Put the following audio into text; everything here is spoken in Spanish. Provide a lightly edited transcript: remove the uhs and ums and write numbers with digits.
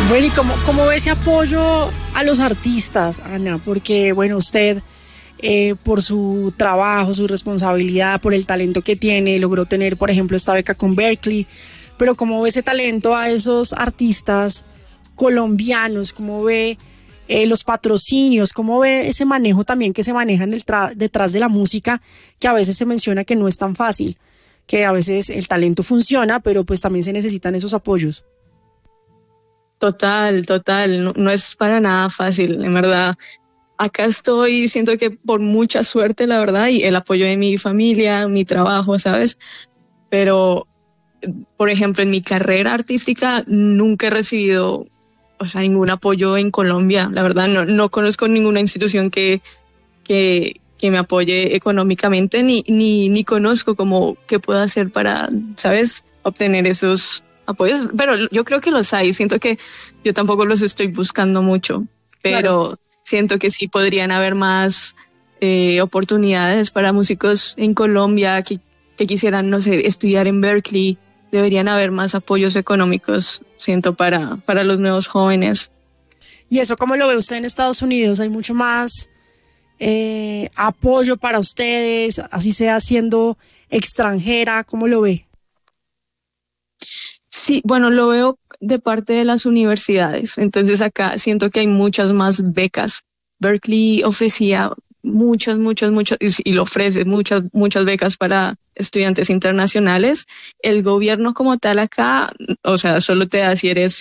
Bueno, ¿y cómo ve ese apoyo a los artistas, Ana? Porque, bueno, usted, por su trabajo, su responsabilidad, por el talento que tiene, logró tener, por ejemplo, esta beca con Berkeley, pero ¿cómo ve ese talento a esos artistas colombianos? ¿Cómo ve los patrocinios? ¿Cómo ve ese manejo también que se maneja en detrás de la música, que a veces se menciona que no es tan fácil, que a veces el talento funciona, pero pues también se necesitan esos apoyos? Total, total, no, no es para nada fácil, en verdad. Acá estoy, siento que por mucha suerte, la verdad, y el apoyo de mi familia, mi trabajo, ¿sabes? Pero, por ejemplo, en mi carrera artística nunca he recibido, o sea, ningún apoyo en Colombia. La verdad, no conozco ninguna institución que me apoye económicamente, ni conozco cómo qué puedo hacer para, ¿sabes?, obtener esos apoyos. Pero yo creo que los hay. Siento que yo tampoco los estoy buscando mucho, Claro. pero siento que sí podrían haber más oportunidades para músicos en Colombia que quisieran, no sé, estudiar en Berkeley. Deberían haber más apoyos económicos, siento, para los nuevos jóvenes. ¿Y eso cómo lo ve usted en Estados Unidos? ¿Hay mucho más apoyo para ustedes, así sea siendo extranjera? ¿Cómo lo ve? Sí, bueno, lo veo de parte de las universidades. Entonces acá siento que hay muchas más becas. Berkeley ofrecía muchas, y lo ofrece muchas becas para estudiantes internacionales. El gobierno como tal acá, o sea, solo te da si eres